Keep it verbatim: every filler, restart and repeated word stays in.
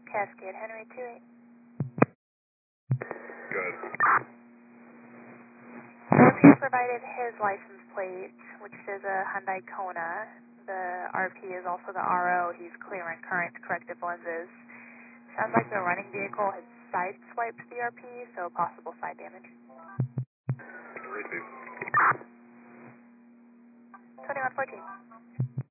Cascade Henry two eight. Good. He provided his license plate, which is a Hyundai Kona. The R P is also the R O. He's clear and current corrective lenses. Sounds like the running vehicle has sideswiped the R P, so possible side damage. Receive. twenty-one fourteen.